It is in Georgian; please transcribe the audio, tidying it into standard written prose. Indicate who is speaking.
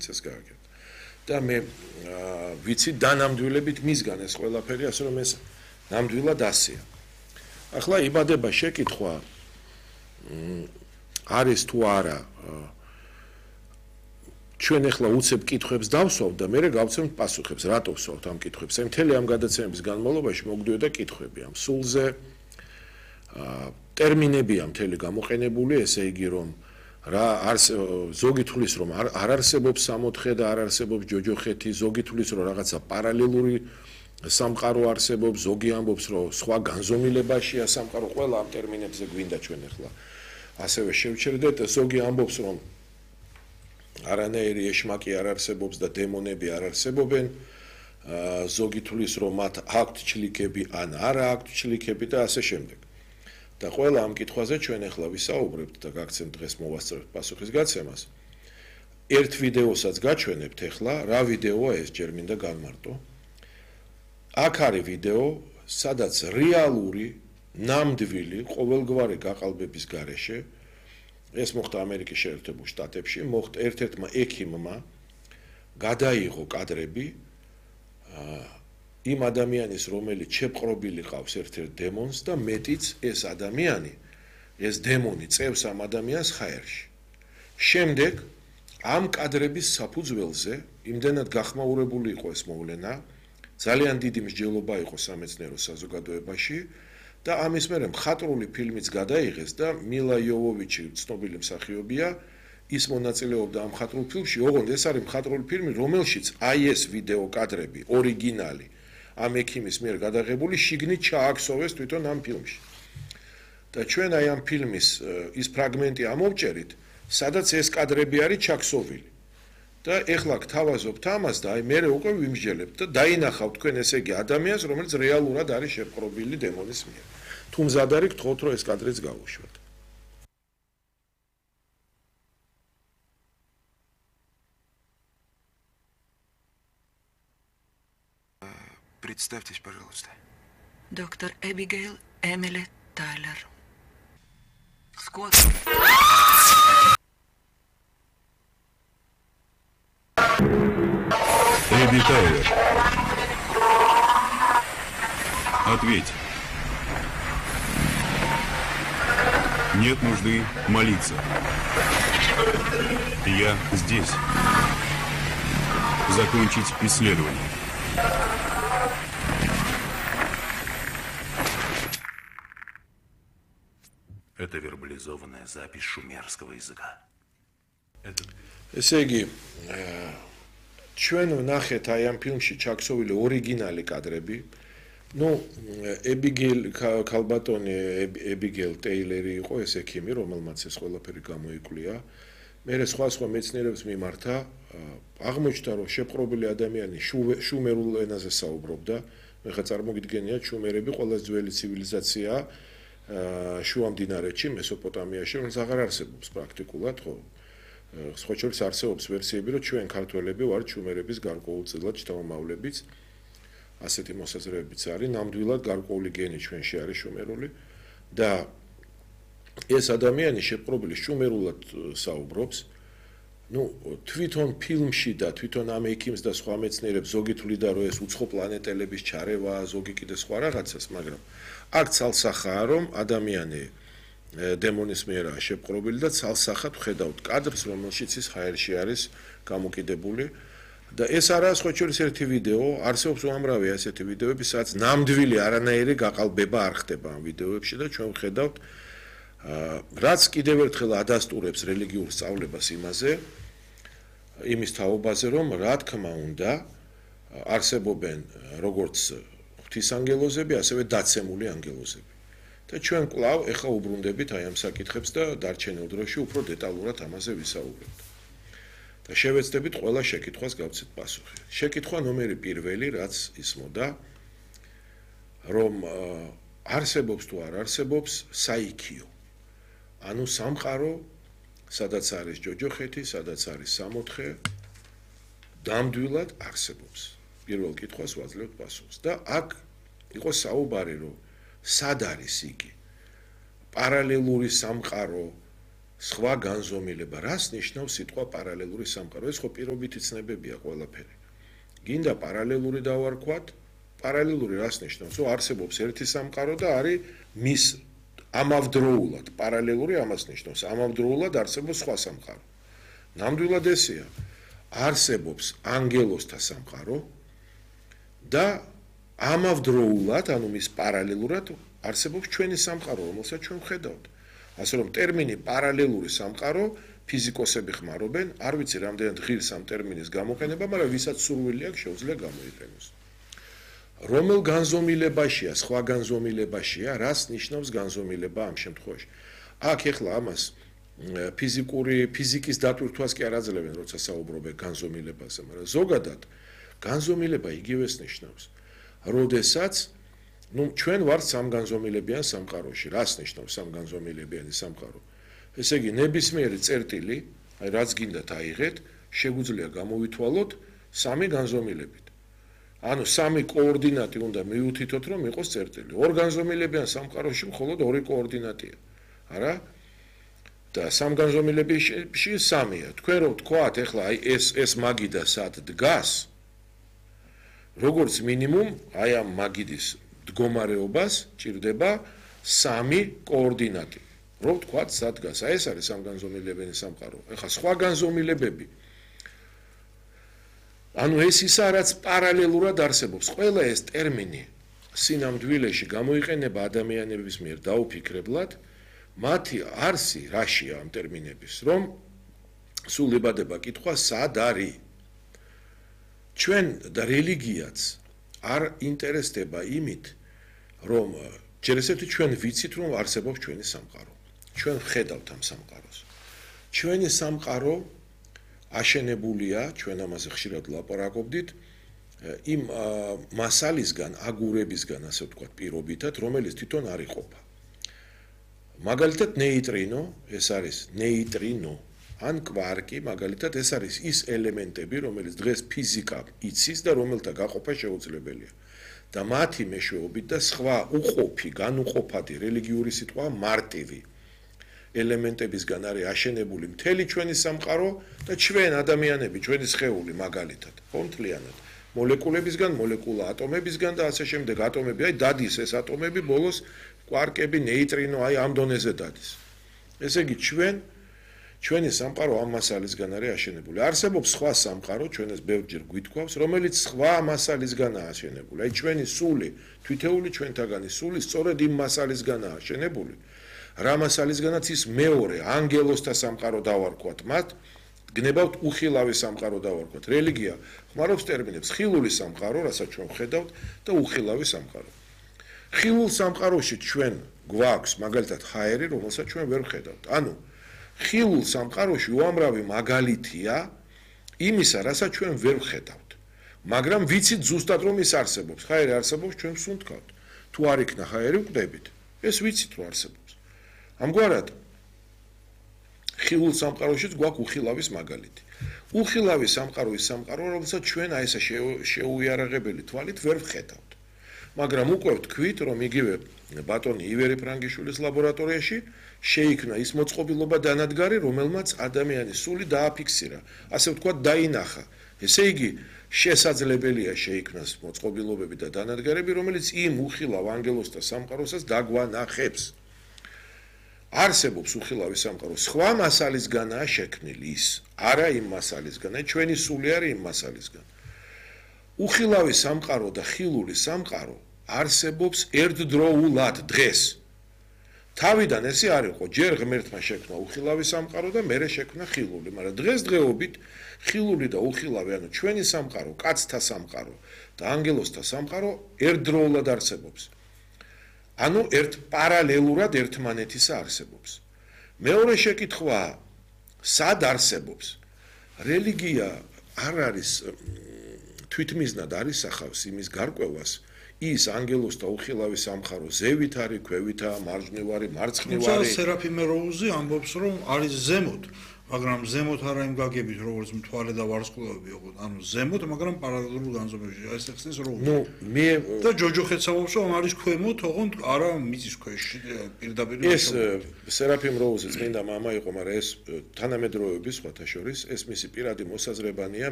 Speaker 1: პრინცესს გააკეთა. და მე ვიცი დანამდვილებით მისგან ეს ყველაფერი, ასე რომ ეს ნამდვილად ასეა. ახლა იბადება შეკითხვა არის თუ არა ჩვენ ახლა უცებ კითხვებს დავსვავთ და მე გავცემთ პასუხებს, რატო ვსვავთ ამ კითხვებს? აი მთელი ამ გადაცემების განმავლობაში მოგვდიოდა კითხვები ამ სულზე, ტერმინებია მთელი გამოყენებული, ესე იგი რომ რა ზოგი თulis რომ არ არსებობს სამოთხე და არ არსებობს ჯოჯოხეთი, ზოგი თulis რომ რაღაცა პარალელური სამყარო არსებობს, ზოგი ამბობს რომ სხვა განზომილებაშია სამყარო, ყველა ამ ტერმინებზე გვინდა ჩვენ ახლა ასევე შევჩერდეთ, ზოგი ამბობს რომ არანაირი ეშმაკი არ არსებობს და დემონები არ არსებობენ, ზოგი თulis რომ მათ აქვთ ჩლიქები ან არა აქვთ ჩლიქები და ასე შემდეგ. და ყველა ამ კითხვაზე ჩვენ ახლა ვისაუბრებთ და გაგცემთ დღეს მოვასწრებთ პასუხის გაცემას. ერთ ვიდეოსაც გაჩვენებთ ახლა, რა ვიდეოა ეს ჯერ მინდა განმარტო. აქ არის ვიდეო, სადაც რეალური, ნამდვილი, ყოველგვარი გაყალბების გარეშე ეს მოხდა ამერიკის შეერთებულ შტატებში, მოხდა ერთ-ერთმა ექიმმა გადაიღო კადრები იმ ადამიანის, რომელიც შეპყრობილი ყავს ერთ-ერთ დემონს და მეტიც ეს ადამიანი, ეს დემონი წევს ამ ადამიანს ხაერში. შემდეგ ამ კადრების საფუძველზე იმდენად გახმაურებული იყო ეს მოვლენა, ძალიან დიდი მსჯელობა იყო სამეცნიერო საზოგადოებაში და ამის მერე მხატვრული ფილმიც გადაიღეს და მილა იოვოვიჩი ცნობილი მსახიობია, ის მონაწილეობდა ამ მხატვრულ ფილმში, ოღონდ ეს არის მხატვრული ფილმი, რომელშიც აი ეს ვიდეო კადრები, ორიგინალი ამ ექიმის მიერ გადაღებული შიგნით ჩააქსოვეს თვითონ ამ ფილმში. და ჩვენ აი ამ ფილმის ის ფრაგმენტი ამოვჭერით, სადაც ეს კადრები არის ჩაქსოვილი. და ეხლა გთავაზობთ ამას და აი მე უკვე ვიმსჯელებთ და დაინახავთ თქვენ ესე იგი ადამიანს, რომელიც რეალურად არის შეპყრობილი დემონის მიერ. თუ მზად არის, გთხოვთ რომ ეს კადრიც გავუშვათ.
Speaker 2: Представьтесь, пожалуйста.
Speaker 3: Доктор Эбигейл Эмили Тайлер. Скотт.
Speaker 4: Эбби Тайлер. Ответь. Нет нужды молиться. Я здесь. Закончить исследование.
Speaker 2: Это вербализованная запись шумерского языка.
Speaker 1: ესე იგი, ჩვენ ვნახეთ აი ამ ფილმში ჩაქსოვილი ორიგინალი კადრები. ნუ ებიგეილ ქალბატონი ებიგეილ ტეილერი იყო ეს ექიმი, რომელმაც ეს ყველაფერი გამოიკვლია. მერე სხვა მეცნიერებს მიმართა, აღმოჩნდა რომ შეპყრობილი ადამიანი შუმერულ ენაზე საუბრობდა. ეხლა წარმოგიდგენიათ, შუმერები ყველაზე ძველი ცივილიზაცია შუამდინარეთში, მესოპოტამიაში, რომელიც აღარ არსებობს პრაქტიკულად, ხო? სხვა შორის არსებობს ვერსიები, რომ ჩვენ ქართველები ვართ შუმერების გარკვეულწილად შთამომავლებიც. ასეთი მოსაზრებებიც არის, ნამდვილად გარკვეული გენი ჩვენში არის შუმერული და ეს ადამიანი შეპყრობილი შუმერულად საუბრობს. ნუ თვითონ ფილმში და თვითონ ამ ექიმს და სხვა მეცნიერებს ზოგი თვლიდა რომ ეს უცხო პლანეტელების ჩარევა, ზოგი კიდე სხვა რაღაცას, მაგრამ აქ ცალსახაა რომ ადამიანი დემონის მიერაა შეპყრობილი და ცალსახად ვხედავთ კადრს, რომელშიც ის ჰაერში არის გამოკიდებული. და ეს არაა სხვა შორის ერთი ვიდეო, არსებობს უამრავი ასეთი ვიდეოები, სადაც ნამდვილი არანაირი გაყალბება არ ხდება ამ ვიდეოებში და ჩვენ ვხედავთ რაც კიდევ ერთხელ ადასტურებს რელიგიურ სწავლებას იმის თაობაზე, რომ რა თქმა უნდა არსებობენ როგორც ღვთისანგელოზები, ასევე დაცემული ანგელოზები. და ჩვენ კვლავ ეხა უბრუნდებით აი ამ საკითხებს და დარჩენილ დროში უფრო დეტალურად ამაზე ვისაუბრებთ. და შევეცდებით ყველა შეკითხვას გავცეთ პასუხი. შეკითხვა ნომერი პირველი, რაც ისმოდა, რომ არსებობს თუ არ არსებობს საიქიო. ანუ სამყარო, სადაც არის ჯოჯოხეთი, სადაც არის სამოთხე, ნამდვილად არსებობს. პირველ კითხვას ვაძლევთ პასუხს. და აქ იყო საუბარი, რომ სად არის იგი? პარალელური სამყარო, სხვა განზომილება. რას ნიშნავს სიტყვა პარალელური სამყარო? ეს ხო პირობითი ცნებებია ყველაფერი. გინდა პარალელური დავარქვათ, პარალელური რას ნიშნავს? რომ არსებობს ერთი სამყარო და არის მის ამავდროულად პარალელური ამას ნიშნავს. ამავდროულად არსებობს სხვა სამყარო. ნამდვილად ესეა. არსებობს ანგელოსთა სამყარო და ამავდროულად, ანუ მის პარალელურად არსებობს ჩვენი სამყარო, რომელსაც ჩვენ ვხედავთ. ასე რომ ტერმინი პარალელური სამყარო ფიზიკოსები ხმარობენ, არ ვიცი რამდენად ღირს ამ ტერმინის გამოყენება, მაგრამ ვისაც სურვილი აქვს შეუძლია გამოიყენოს. რომელ განზომილებაშია, სხვა განზომილებაშია, რას ნიშნავს განზომილება ამ შემთხვევაში? აქ ეხლა ამას ფიზიკის დატვირთვას კი არ აძლევენ, როცა საუბრობენ განზომილებაზე, მაგრამ ზოგადად განზომილება იგივეს ნიშნავს. როდესაც ჩვენ ვართ სამგანზომილებიან სამყაროში. რას ნიშნავს სამგანზომილებიანი სამყარო? ესე იგი, ნებისმიერი წერტილი, აი რაც გინდათ აიღეთ, შეგვიძლია გამოვითვალოთ სამი განზომილებით. ანუ სამი კოორდინატი უნდა მიუთითოთ, რომ იყოს წერტილი. ორ განზომილებიან სამყაროში მხოლოდ ორი კოორდინატია. არა? და სამგანზომილებაში სამია. თქვენ რო ვთქვათ, ეხლა აი ეს მაგიდა სად დგას, როგორც მინიმუმ აი ამ მაგიდის მდგომარეობას ჭირდება სამი კოორდინატი. რო ვთქვათ, სად დგას, აი ეს არის სამგანზომილებიანი სამყარო. ეხლა სხვა განზომილებები. ანუ ეს ისა, რაც პარალელურად არსებობს. ყველა ეს ტერმინი სინამდვილეში გამოიყენება ადამიანების მიერ დაუფიქრებლად, მათი არსი რაშია ამ ტერმინების, რომ სულ ებადება კითხვა, სად არის? ჩვენ და რელიგიაც არ ინტერესდება იმით, რომ ჯერ ესეთი ჩვენ ვიცით, რომ არსებობს ჩვენი სამყარო. ჩვენ ვხედავთ ამ სამყაროს. ჩვენი სამყარო აშენებულია, ჩვენ ამაზე ხშირად ვლაპარაკობდით, იმ მასალისგან, აგურებისგან, ასე ვთქვათ, პირობითად, რომელიც თვითონ არ იყოფა. მაგალითად, ნეიტრინო, ეს არის ნეიტრინო, ან კვარკი, მაგალითად, ეს არის ის ელემენტები, რომელიც დღეს ფიზიკა იცის და რომელთა გაყოფა შეუძლებელია. და მათი მეშვეობით და სხვა უყოფი, განუყოფადი რელიგიური სიტყვა მარტივი ელემენტებისგან არის აშენებული მთელი ჩვენი სამყარო და ჩვენ ადამიანები, ჩვენი სხეული მაგალითად, ხო მთლიანად, მოლეკულებისგან, მოლეკულა ატომებისგან და ასე შემდეგ, ატომები, აი დადის ეს ატომები, ბოლოს კვარკები, ნეიტრინო, აი ამ დონეზე დადის. ესე იგი ჩვენი სამყარო ამ მასალისგან არის აშენებული. არსებობს სხვა სამყარო, ჩვენ ეს ბევრჯერ გვითქვავს, რომელიც სხვა მასალისგანაა აშენებული. აი ჩვენი სული, თვითეული ჩვენთაგანი სული სწორედ იმ მასალისგანაა აშენებული. რა მასალისგანაც ის მეორე ანგელოსთა სამყარო დავარქვათ მათ, გნებავთ უხილავი სამყარო დავარქვათ. რელიგია ხმარობს ტერმინებს ხილული სამყარო, რასაც ჩვენ ვხედავთ, და უხილავი სამყარო. ხილულ სამყაროში ჩვენ გვაქვს მაგალითად ჰაერი, რომელსაც ჩვენ ვერ ვხედავთ. ანუ ხილულ სამყაროში უამრავი მაგალითია იმისა, რასაც ჩვენ ვერ ვხედავთ. მაგრამ ვიცით ზუსტად რომ ის არსებობს. ჰაერი არსებობს, ჩვენ ვსუნთქავთ. თუ არ იქნა ჰაერი, ვკვდებით. ეს ვიცით რომ არსებობს. ამგვარად ხილულ სამყაროშიც გვაქვს უხილავის მაგალითი. უხილავი სამყარო ის სამყარო, რომელსაც ჩვენ აი ესე შეუიარაღებელი თვალით ვერ ვხედავთ. მაგრამ უკვე ვთქვით, რომ იგივე ბატონი ივერი ფრანგიშვილის ლაბორატორიაში შეიქმნა ის მოწყობილობა დანადგარი, რომელმაც ადამიანის სული დააფიქსირა, ასე ვთქვათ, დაინახა. ესე იგი, შესაძლებელია შეიქმნას მოწყობილობები და დანადგარები, რომელიც იმ უხილავ ანგელოსთა სამყაროსაც დაგვანახებს. არსებობს უხილავი სამყარო, სხვა მასალისგანაა შექმნილი ის, არა იმ მასალისგან, ჩვენი სული არის იმ მასალისგან. უხილავი სამყარო და ხილული სამყარო არსებობს ერთდროულად დღეს. თავიდან ესე არ იყო, ჯერ ღმერთმა შექმნა უხილავი სამყარო და მერე შექმნა ხილული, მაგრამ დღესდღეობით ხილული და უხილავი, ანუ ჩვენი სამყარო, კაცთა სამყარო და ანგელოსთა სამყარო ერთდროულად არსებობს. ანუ პარალელურად ერთმანეთისა არსებობს. მეორე შეკითხვა, სად არსებობს? რელიგია არ არის თვითმიზნად არ ისახავს იმის გარკვევას, ის ანგელოზთა უხილავი სამხარო ზევით არის, ქვევით არის, მარჯვნივ არის, მარცხნივ
Speaker 5: თუმცა
Speaker 1: არის.
Speaker 5: სერაფიმე როუზი ამბობს, რომ არის ზემოთ, მაგრამ ზემოთ არა იმ გაგებით, როგორც მთვარე და ვარსკვლავები ოღონდ, ანუ ზემოთ, მაგრამ პარალელურ განზომებში. ეს ახსნის როუზი.
Speaker 1: ნუ მე
Speaker 5: და ჯოჯოხეთს ამბობს, რომ არის ქვემოთ, ოღონდ არა მიწის ქვეშ, პირდაპირ.
Speaker 1: ეს სერაფიმ როუზი წმინდა მამა იყო, მაგრამ ეს თანამედროვეების სხვათა შორის ეს მისი პირადი მოსაზრებანია.